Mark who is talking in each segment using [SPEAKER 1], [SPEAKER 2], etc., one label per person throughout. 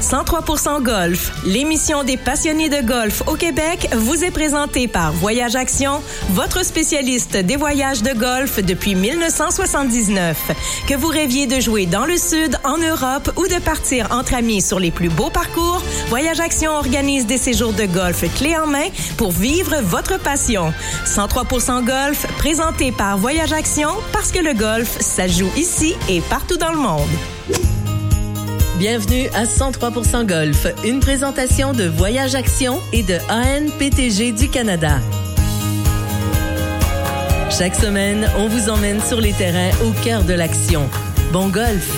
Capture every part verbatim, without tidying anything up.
[SPEAKER 1] cent trois pour cent Golf, l'émission des passionnés de golf au Québec, vous est présentée par Voyage Action, votre spécialiste des voyages de golf depuis dix-neuf cent soixante-dix-neuf. Que vous rêviez de jouer dans le Sud, en Europe ou de partir entre amis sur les plus beaux parcours, Voyage Action organise des séjours de golf clé en main pour vivre votre passion. cent trois pour cent Golf, présenté par Voyage Action, parce que le golf, ça joue ici et partout dans le monde.
[SPEAKER 2] Bienvenue à cent trois pour cent Golf, une présentation de Voyage Action et de A N P T G du Canada. Chaque semaine, on vous emmène sur les terrains au cœur de l'action. Bon golf!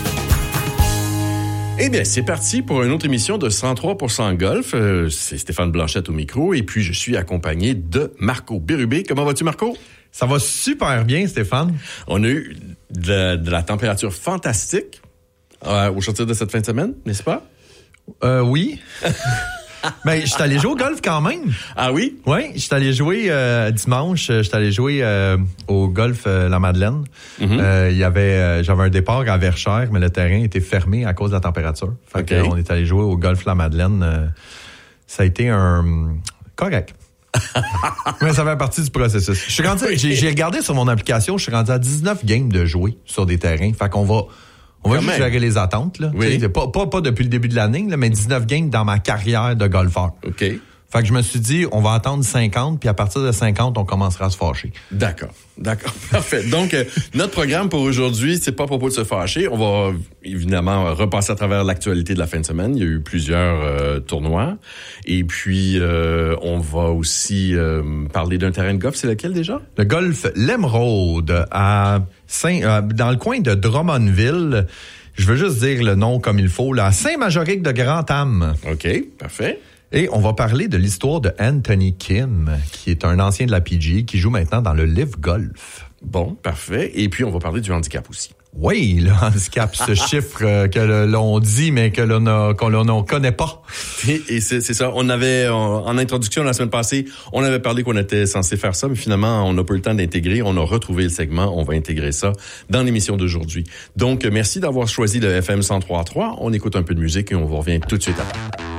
[SPEAKER 3] Eh bien, c'est parti pour une autre émission de cent trois pour cent Golf. Euh, c'est Stéphane Blanchette au micro et puis je suis accompagné de Marco Bérubé. Comment vas-tu, Marco?
[SPEAKER 4] Ça va super bien, Stéphane.
[SPEAKER 3] On a eu de, de la température fantastique euh, au sortir de cette fin de semaine, n'est-ce pas?
[SPEAKER 4] Euh, oui. Ben, je suis allé jouer au golf quand même.
[SPEAKER 3] Ah oui?
[SPEAKER 4] Oui, je suis allé jouer euh, dimanche, je suis allé jouer euh, au golf euh, La Madeleine. Mm-hmm. Euh, il y avait, euh, j'avais un départ à Verchères, mais le terrain était fermé à cause de la température. Fait
[SPEAKER 3] okay.
[SPEAKER 4] que, on est allé jouer au golf La Madeleine. Euh, ça a été un correct. Mais ça fait partie du processus. Je suis rendu, oui. j'ai, j'ai regardé sur mon application, je suis rendu à dix-neuf games de jouer sur des terrains. Fait qu'on va, on va Quand juste même. gérer les attentes, là. Oui. Pas, pas, pas depuis le début de l'année, là, mais dix-neuf games dans ma carrière de golfeur.
[SPEAKER 3] OK.
[SPEAKER 4] Fait que je me suis dit, on va attendre cinquante, puis à partir de cinquante, on commencera à se fâcher.
[SPEAKER 3] D'accord. D'accord. Parfait. Donc, euh, notre programme pour aujourd'hui, c'est pas à propos de se fâcher. On va évidemment repasser à travers l'actualité de la fin de semaine. Il y a eu plusieurs euh, tournois. Et puis, euh, on va aussi euh, parler d'un terrain de golf. C'est lequel déjà?
[SPEAKER 4] Le golf L'Émeraude, à Saint, euh, dans le coin de Drummondville. Je veux juste dire le nom comme il faut, là, à Saint-Majorique de Grand-Am.
[SPEAKER 3] OK. Parfait.
[SPEAKER 4] Et on va parler de l'histoire de Anthony Kim, qui est un ancien de la P G A, qui joue maintenant dans le Live Golf.
[SPEAKER 3] Bon, parfait. Et puis, on va parler du handicap aussi.
[SPEAKER 4] Oui, le handicap, ce chiffre que l'on dit, mais que l'on a, qu'on ne connaît pas.
[SPEAKER 3] Et, et c'est, c'est ça. On avait, en, en introduction la semaine passée, on avait parlé qu'on était censé faire ça, mais finalement, on n'a pas eu le temps d'intégrer. On a retrouvé le segment. On va intégrer ça dans l'émission d'aujourd'hui. Donc, merci d'avoir choisi le F M cent trois point trois. On écoute un peu de musique et on vous revient tout de suite après.